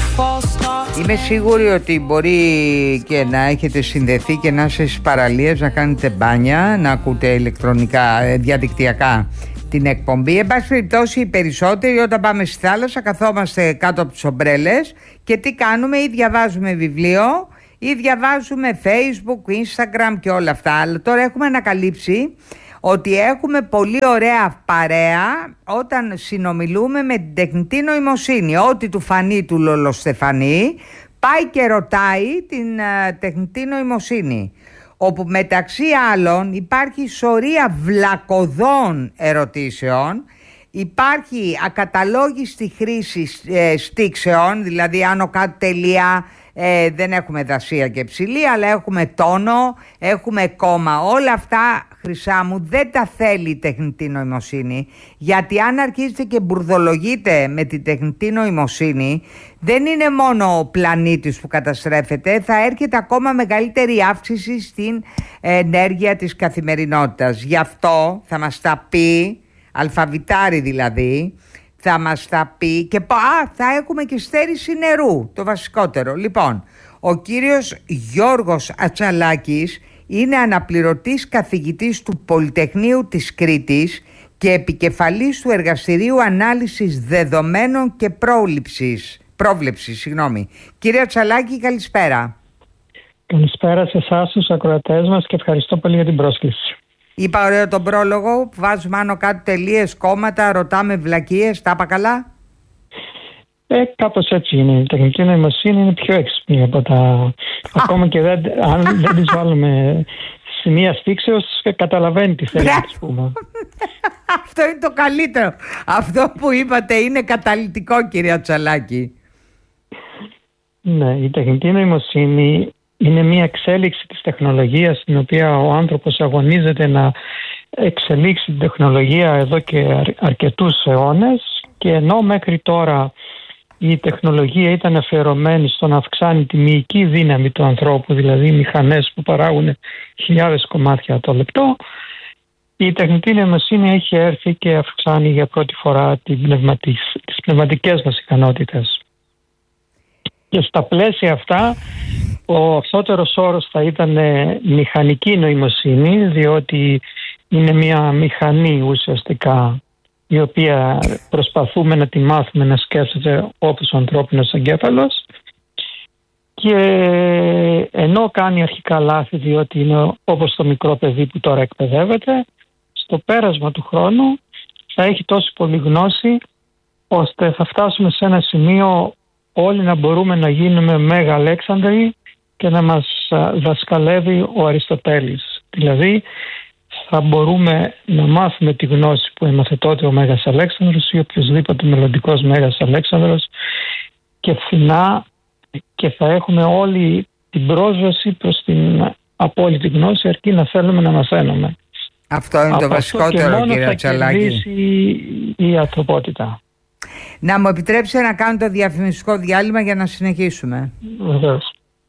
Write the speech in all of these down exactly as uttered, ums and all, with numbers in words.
Είμαι σίγουρη ότι μπορεί και να έχετε συνδεθεί και να είστε στις παραλίες, να κάνετε μπάνια, να ακούτε ηλεκτρονικά, διαδικτυακά την εκπομπή. Εν πάση περιπτώσει, οι περισσότεροι όταν πάμε στη θάλασσα καθόμαστε κάτω από τις ομπρέλες και τι κάνουμε? Ή διαβάζουμε βιβλίο ή διαβάζουμε Facebook, Instagram και όλα αυτά. Αλλά τώρα έχουμε ανακαλύψει ότι έχουμε πολύ ωραία παρέα όταν συνομιλούμε με την τεχνητή νοημοσύνη. Ό,τι του φανεί του Λολοστεφανή πάει και ρωτάει την uh, τεχνητή νοημοσύνη, όπου μεταξύ άλλων υπάρχει σωρία βλακωδών ερωτήσεων, υπάρχει ακαταλόγιστη χρήση ε, στίξεων, δηλαδή άνω κάτω τελεία, ε, δεν έχουμε δασία και ψηλή, αλλά έχουμε τόνο, έχουμε κόμμα. Όλα αυτά, χρυσά μου, δεν τα θέλει η τεχνητή νοημοσύνη, γιατί αν αρχίζετε και μπουρδολογείτε με τη τεχνητή νοημοσύνη, δεν είναι μόνο ο πλανήτης που καταστρέφεται, θα έρχεται ακόμα μεγαλύτερη αύξηση στην ενέργεια της καθημερινότητας. Γι' αυτό θα μας τα πει, αλφαβητάρι δηλαδή, θα μας τα πει και α, θα έχουμε και στέρηση νερού, το βασικότερο. Λοιπόν, ο κύριος Γιώργος Ατσαλάκης είναι αναπληρωτής καθηγητής του Πολυτεχνείου της Κρήτης και επικεφαλής του Εργαστηρίου Ανάλυσης Δεδομένων και Πρόληψης. Πρόβλεψης, συγγνώμη. Κύριε Ατσαλάκη, καλησπέρα. Καλησπέρα σε εσάς, τους ακροατές μας, και ευχαριστώ πολύ για την πρόσκληση. Είπα ωραίο τον πρόλογο, βάζουμε άνω κάτω τελείες, κόμματα, ρωτάμε βλακίες, τα είπα καλά? Ε, κάπως έτσι είναι. Η τεχνητή νοημοσύνη είναι πιο έξυπνη από τα... Ακόμα και δεν, αν δεν τις βάλουμε σημεία στίξεως, καταλαβαίνει τι θέλει να πούμε. Αυτό είναι το καλύτερο. Αυτό που είπατε είναι καταλυτικό, κύριε Ατσαλάκη. Ναι, η τεχνητή νοημοσύνη είναι μια εξέλιξη της τεχνολογίας, στην οποία ο άνθρωπος αγωνίζεται να εξελίξει την τεχνολογία εδώ και αρκετούς αιώνες, και ενώ μέχρι τώρα η τεχνολογία ήταν αφιερωμένη στο να αυξάνει τη μυϊκή δύναμη του ανθρώπου, δηλαδή μηχανές που παράγουν χιλιάδες κομμάτια το λεπτό, η τεχνητή νοημοσύνη έχει έρθει και αυξάνει για πρώτη φορά την πνευματικ... τις πνευματικές μας ικανότητες. Και στα πλαίσια αυτά, ο αυστότερος όρος θα ήταν μηχανική νοημοσύνη, διότι είναι μια μηχανή ουσιαστικά, η οποία προσπαθούμε να τη μάθουμε να σκέφτεται όπως ο ανθρώπινος εγκέφαλος, και ενώ κάνει αρχικά λάθη, διότι είναι όπως το μικρό παιδί που τώρα εκπαιδεύεται, στο πέρασμα του χρόνου θα έχει τόση πολύ γνώση, ώστε θα φτάσουμε σε ένα σημείο όλοι να μπορούμε να γίνουμε Μέγα Αλέξανδροι και να μας δασκαλεύει ο Αριστοτέλης. Δηλαδή θα μπορούμε να μάθουμε τη γνώση που έμαθε τότε ο Μέγας Αλέξανδρος ή οποιοσδήποτε μελλοντικός Μέγας Αλέξανδρος, και φθηνά, και θα έχουμε όλη την πρόσβαση προς την απόλυτη γνώση, αρκεί να θέλουμε να μαθαίνουμε. Αυτό είναι από το βασικότερο, κύριε Ατσαλάκη. Και μόνο θα κερδίσει η ανθρωπότητα. Να μου επιτρέψετε να κάνω το διαφημιστικό διάλειμμα για να συνεχίσουμε. Βεβαίως.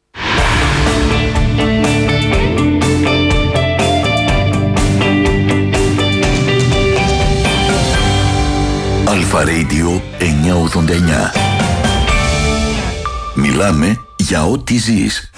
Αλφα Radio εννιακόσια ογδόντα εννιά. Μιλάμε για ό,τι ζεις.